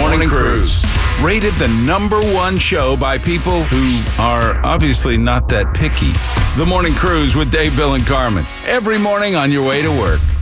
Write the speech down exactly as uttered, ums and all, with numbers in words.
Morning Cruise. Rated the number one show by people who are obviously not that picky. The Morning Cruise with Dave, Bill, and Carmen. Every morning on your way to work.